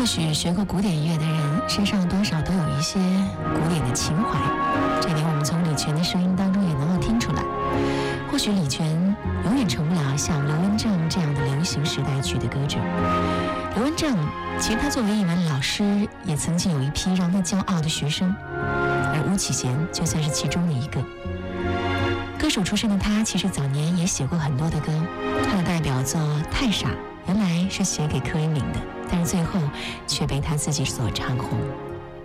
或许学过古典音乐的人身上多少都有一些古典的情怀，这点我们从李泉的声音当中也能够听出来。或许李泉永远成不了像刘文正这样的流行时代曲的歌者。刘文正其实他作为一门老师，也曾经有一批让他骄傲的学生，而巫启贤就算是其中的一个。歌手出身的他，其实早年也写过很多的歌，他的代表作《太傻》原来是写给柯以敏的，但是最后却被他自己所唱红。